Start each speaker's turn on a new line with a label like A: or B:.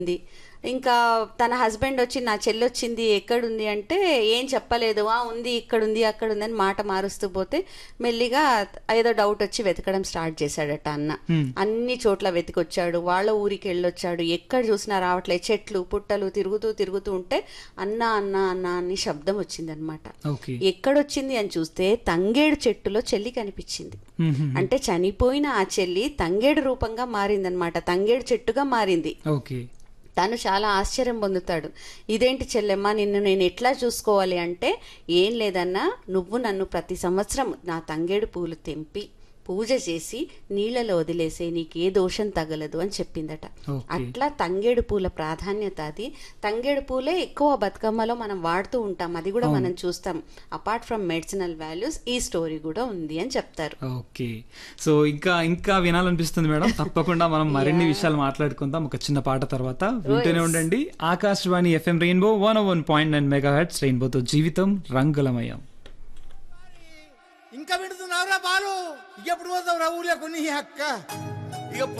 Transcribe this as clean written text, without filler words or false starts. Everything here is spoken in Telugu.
A: ఉంది. ఇంకా తన హస్బెండ్ వచ్చి నా చెల్లొచ్చింది ఎక్కడుంది అంటే ఏం చెప్పలేదు. ఉంది ఇక్కడుంది అక్కడుంది అని మాట మారుస్తూ పోతే మెల్లిగా ఏదో డౌట్ వచ్చి వెతకడం స్టార్ట్ చేశాడట అన్న. అన్ని చోట్ల వెతికొచ్చాడు, వాళ్ళ ఊరికి వెళ్ళొచ్చాడు, ఎక్కడ చూసినా రావట్లేదు, చెట్లు పుట్టలు తిరుగుతూ తిరుగుతూ ఉంటే అన్న అన్న అన్న అని శబ్దం వచ్చిందనమాట. ఎక్కడొచ్చింది అని చూస్తే తంగేడు చెట్టులో చెల్లి కనిపించింది. అంటే చనిపోయిన ఆ చెల్లి తంగేడు రూపంగా మారిందనమాట, తంగేడు చెట్టుగా మారింది. తను చాలా ఆశ్చర్యం పొందుతాడు. ఇదేంటి చెల్లెమ్మ, నిన్ను నేను ఎట్లా చూసుకోవాలి అంటే, ఏం లేదన్నా, నువ్వు నన్ను ప్రతి సంవత్సరం నా తంగేడు పూలు తెంపి పూజ చేసి నీళ్ళలో వదిలేసే, నీకే దోషం తగలదు అని చెప్పిందట. అట్లా తంగేడు పూల ప్రాధాన్యత అది. తంగేడు పూలే ఎక్కువ బతుకమ్మలో మనం వాడుతూ ఉంటాం, అది కూడా మనం చూస్తాం. అపార్ట్ ఫ్రమ్ మెడిసినల్ వాల్యూస్ ఈ స్టోరీ కూడా ఉంది అని చెప్తారు.
B: ఓకే, సో ఇంకా ఇంకా వినాలనిపిస్తుంది మేడం. తప్పకుండా మనం మరిన్ని విషయాలు మాట్లాడుకుందాం ఒక చిన్న పాట తర్వాత. వింటూనే ఉండండి ఆకాశవాణి FM రెయిన్బో 101.9 MHz. రెయిన్బోతో జీవితం రంగులమయం.
C: ఇంకా వింటున్నావురా బాలు, ఎప్పుడు పోతావు రా ఊళ్ళో కొన్ని అక్క? ఇక